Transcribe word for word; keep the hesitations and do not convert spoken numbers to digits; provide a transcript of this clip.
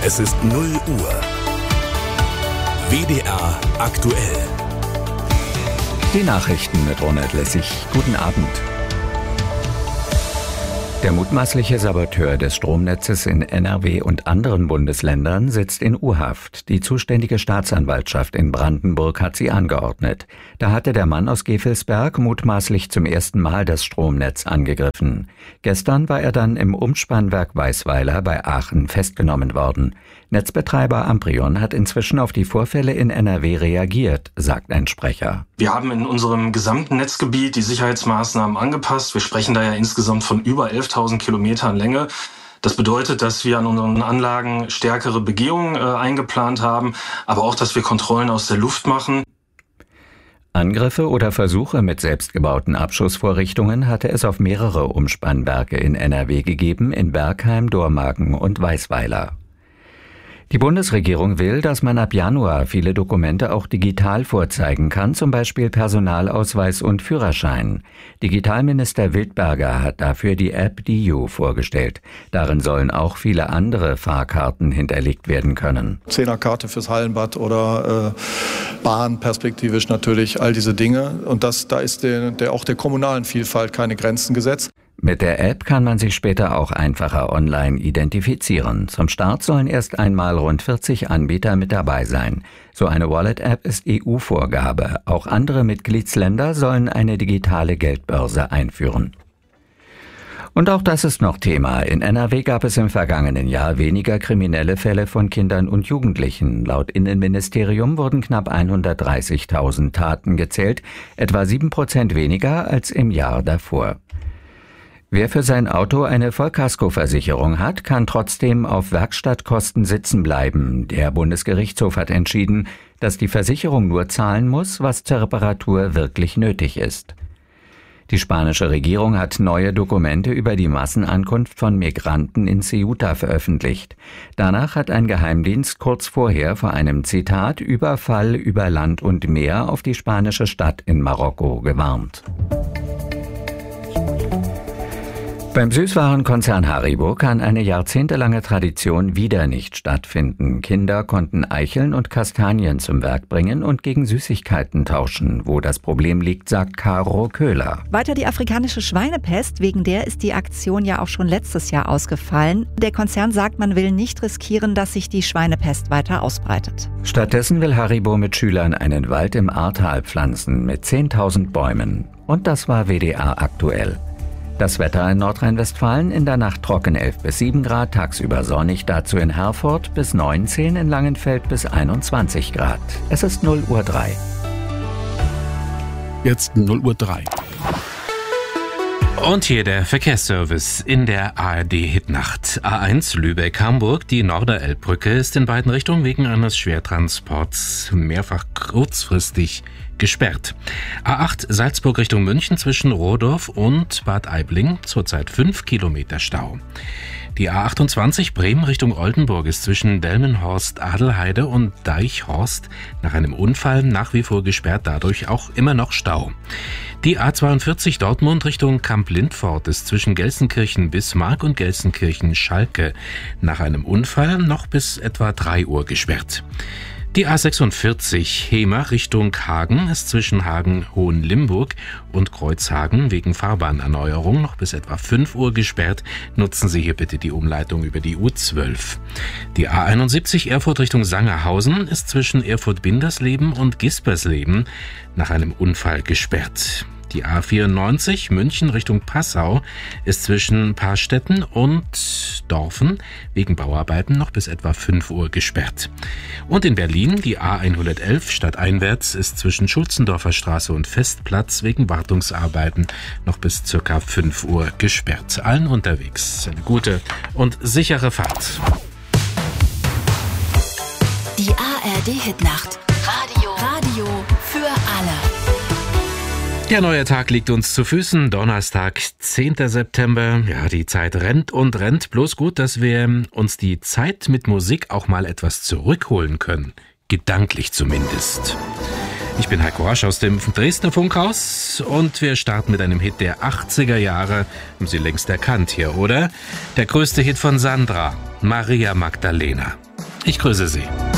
Es ist null Uhr. W D R aktuell. Die Nachrichten mit Ronald Lessig. Guten Abend. Der mutmaßliche Saboteur des Stromnetzes in N R W und anderen Bundesländern sitzt in U-Haft. Die zuständige Staatsanwaltschaft in Brandenburg hat sie angeordnet. Da hatte der Mann aus Gevelsberg mutmaßlich zum ersten Mal das Stromnetz angegriffen. Gestern war er dann im Umspannwerk Weisweiler bei Aachen festgenommen worden. Netzbetreiber Amprion hat inzwischen auf die Vorfälle in N R W reagiert, sagt ein Sprecher. Wir haben in unserem gesamten Netzgebiet die Sicherheitsmaßnahmen angepasst. Wir sprechen da ja insgesamt von über elftausend Kilometern Länge. Das bedeutet, dass wir an unseren Anlagen stärkere Begehungen äh, eingeplant haben, aber auch, dass wir Kontrollen aus der Luft machen. Angriffe oder Versuche mit selbstgebauten Abschussvorrichtungen hatte es auf mehrere Umspannwerke in N R W gegeben, in Bergheim, Dormagen und Weisweiler. Die Bundesregierung will, dass man ab Januar viele Dokumente auch digital vorzeigen kann, zum Beispiel Personalausweis und Führerschein. Digitalminister Wildberger hat dafür die App D I U vorgestellt. Darin sollen auch viele andere Fahrkarten hinterlegt werden können. Zehnerkarte fürs Hallenbad oder äh, Bahn perspektivisch natürlich, all diese Dinge. Und das, da ist der, der, auch der kommunalen Vielfalt keine Grenzen gesetzt. Mit der App kann man sich später auch einfacher online identifizieren. Zum Start sollen erst einmal rund vierzig Anbieter mit dabei sein. So eine Wallet-App ist E U-Vorgabe. Auch andere Mitgliedsländer sollen eine digitale Geldbörse einführen. Und auch das ist noch Thema. In N R W gab es im vergangenen Jahr weniger kriminelle Fälle von Kindern und Jugendlichen. Laut Innenministerium wurden knapp hundertdreißigtausend Taten gezählt, etwa sieben Prozent weniger als im Jahr davor. Wer für sein Auto eine Vollkaskoversicherung hat, kann trotzdem auf Werkstattkosten sitzen bleiben. Der Bundesgerichtshof hat entschieden, dass die Versicherung nur zahlen muss, was zur Reparatur wirklich nötig ist. Die spanische Regierung hat neue Dokumente über die Massenankunft von Migranten in Ceuta veröffentlicht. Danach hat ein Geheimdienst kurz vorher vor einem Zitat Überfall über Land und Meer auf die spanische Stadt in Marokko gewarnt. Beim Süßwarenkonzern Haribo kann eine jahrzehntelange Tradition wieder nicht stattfinden. Kinder konnten Eicheln und Kastanien zum Werk bringen und gegen Süßigkeiten tauschen. Wo das Problem liegt, sagt Caro Köhler. Weiter die afrikanische Schweinepest, wegen der ist die Aktion ja auch schon letztes Jahr ausgefallen. Der Konzern sagt, man will nicht riskieren, dass sich die Schweinepest weiter ausbreitet. Stattdessen will Haribo mit Schülern einen Wald im Ahrtal pflanzen mit zehntausend Bäumen. Und das war W D R aktuell. Das Wetter in Nordrhein-Westfalen, in der Nacht trocken elf bis sieben Grad, tagsüber sonnig, dazu in Herford bis neunzehn, in Langenfeld bis einundzwanzig Grad. Es ist null Uhr drei. Jetzt null Uhr drei. Und hier der Verkehrsservice in der A R D-Hitnacht. A eins Lübeck-Hamburg, die Norderelbbrücke ist in beiden Richtungen wegen eines Schwertransports mehrfach kurzfristig gesperrt. A acht Salzburg Richtung München zwischen Rohdorf und Bad Aibling, zurzeit fünf Kilometer Stau. Die A achtundzwanzig Bremen Richtung Oldenburg ist zwischen Delmenhorst-Adelheide und Deichhorst nach einem Unfall nach wie vor gesperrt, dadurch auch immer noch Stau. Die A zweiundvierzig Dortmund Richtung Kamp-Lindfort ist zwischen Gelsenkirchen-Bismarck und Gelsenkirchen-Schalke nach einem Unfall noch bis etwa drei Uhr gesperrt. Die A sechsundvierzig Hemer Richtung Hagen ist zwischen Hagen-Hohenlimburg und Kreuzhagen wegen Fahrbahnerneuerung noch bis etwa fünf Uhr gesperrt. Nutzen Sie hier bitte die Umleitung über die U zwölf. Die A einundsiebzig Erfurt Richtung Sangerhausen ist zwischen Erfurt-Bindersleben und Gispersleben nach einem Unfall gesperrt. Die A vierundneunzig München Richtung Passau ist zwischen Paarstetten und Dorfen wegen Bauarbeiten noch bis etwa fünf Uhr gesperrt. Und in Berlin die A hundertelf stadteinwärts ist zwischen Schulzendorfer Straße und Festplatz wegen Wartungsarbeiten noch bis circa fünf Uhr gesperrt. Allen unterwegs eine gute und sichere Fahrt. Die A R D-Hitnacht. Radio. Radio für alle. Der neue Tag liegt uns zu Füßen. Donnerstag, zehnter September. Ja, die Zeit rennt und rennt. Bloß gut, dass wir uns die Zeit mit Musik auch mal etwas zurückholen können. Gedanklich zumindest. Ich bin Heiko Rasch aus dem Dresdner Funkhaus und wir starten mit einem Hit der achtziger Jahre. Haben Sie längst erkannt hier, oder? Der größte Hit von Sandra, Maria Magdalena. Ich grüße Sie.